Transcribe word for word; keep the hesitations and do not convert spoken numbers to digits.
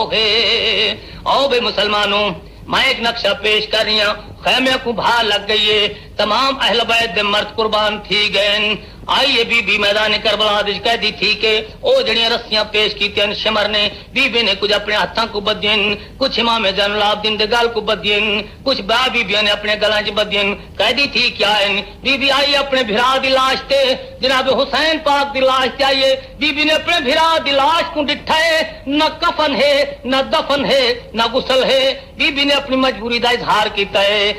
है। आओ बे मुसलमानों, मैं एक नक्शा पेश कर रही हूं। खैमे को भा लग गई है, तमाम अहल बैत दे मर्द कुर्बान थी गए। आइए बीबी मैदान करबला विच कह दी थी कि ओ जड़ियां रस्सियां पेश कीतियां शिमर ने, बीबी ने कुछ अपने हाथों को बदियन, कुछ इमाम जैनुलाब्दीन दे गल को बदियन, कुछ बा बीबियां ने अपने गलां च बदियन। कह दी थी क्या है? बीबी आई अपने भिरा दी लाश ते, जनाब हुसैन पाक दी लाश ते आई है। बीबी ने अपने भिरा दी लाश को डिठा है, न कफन है, न दफन है, न गुसल है। बीबी ने अपनी मजबूरी का इजहार किया है।